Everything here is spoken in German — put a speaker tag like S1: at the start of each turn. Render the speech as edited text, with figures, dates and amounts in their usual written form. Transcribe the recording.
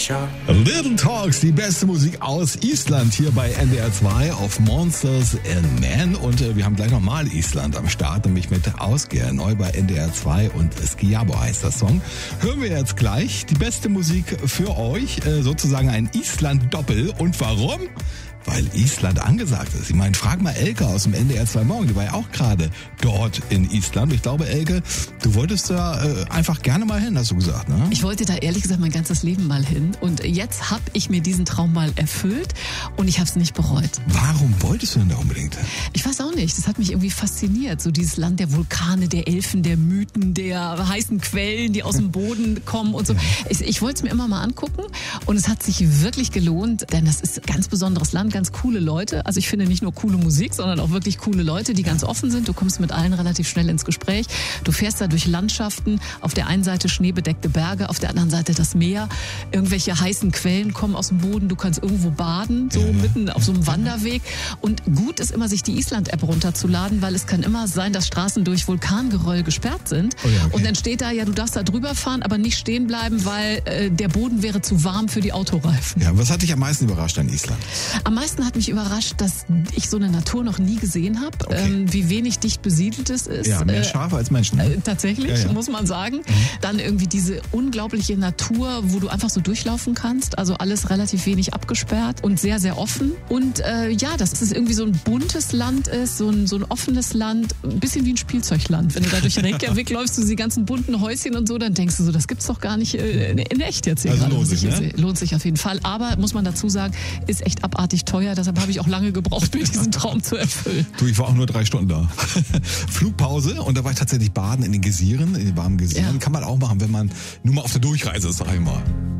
S1: Little Talks, die beste Musik aus Island hier bei NDR 2 auf Monsters and Men. Und wir haben gleich nochmal Island am Start, nämlich mit Ausgeher, neu bei NDR 2 und Skiabo heißt das Song. Hören wir jetzt gleich die beste Musik für euch, sozusagen ein Island-Doppel. Und warum? Weil Island angesagt ist. Ich meine, frag mal Elke aus dem NDR 2 Morgen, die war ja auch gerade dort in Island. Ich glaube, Elke, du wolltest da einfach gerne mal hin, hast du gesagt, ne?
S2: Ich wollte da ehrlich gesagt mein ganzes Leben mal hin und jetzt habe ich mir diesen Traum mal erfüllt und ich habe es nicht bereut.
S1: Warum wolltest du denn da unbedingt hin?
S2: Ich weiß auch nicht, das hat mich irgendwie fasziniert. So dieses Land der Vulkane, der Elfen, der Mythen, der heißen Quellen, die aus dem Boden kommen und so. Ich wollte es mir immer mal angucken und es hat sich wirklich gelohnt, denn das ist ein ganz besonderes Land. Ganz coole Leute. Also ich finde nicht nur coole Musik, sondern auch wirklich coole Leute, die ganz offen sind. Du kommst mit allen relativ schnell ins Gespräch. Du fährst da durch Landschaften. Auf der einen Seite schneebedeckte Berge, auf der anderen Seite das Meer. Irgendwelche heißen Quellen kommen aus dem Boden. Du kannst irgendwo baden, so mitten auf so einem Wanderweg. Und gut ist immer, sich die Island-App runterzuladen, weil es kann immer sein, dass Straßen durch Vulkangeröll gesperrt sind.
S1: Oh ja, okay.
S2: Und dann steht da, ja, du darfst da drüber fahren, aber nicht stehen bleiben, weil der Boden wäre zu warm für die Autoreifen.
S1: Ja, was hat dich am meisten überrascht an Island?
S2: Am meisten hat mich überrascht, dass ich so eine Natur noch nie gesehen habe,
S1: Okay.
S2: Wie wenig dicht besiedelt es ist.
S1: Ja, mehr Schafe als Menschen. Ne?
S2: Tatsächlich,
S1: Ja.
S2: muss man sagen. Dann irgendwie diese unglaubliche Natur, wo du einfach so durchlaufen kannst. Also alles relativ wenig abgesperrt und sehr, sehr offen. Und dass es irgendwie so ein buntes Land ist, so ein offenes Land, ein bisschen wie ein Spielzeugland. Wenn du da durch Reykjavik läufst, du die ganzen bunten Häuschen und so, dann denkst du so, das gibt's doch gar nicht in echt jetzt hier
S1: Also
S2: gerade.
S1: lohnt sich, ne?
S2: Lohnt sich auf jeden Fall. Aber, muss man dazu sagen, ist echt abartig teuer. Deshalb habe ich auch lange gebraucht, mir diesen Traum zu erfüllen.
S1: Du, ich war auch nur 3 Stunden da. Flugpause und da war ich tatsächlich baden in den Gesiren, in den warmen Gesiren.
S2: Ja.
S1: Kann man auch machen, wenn man nur mal auf der Durchreise ist, sag ich mal.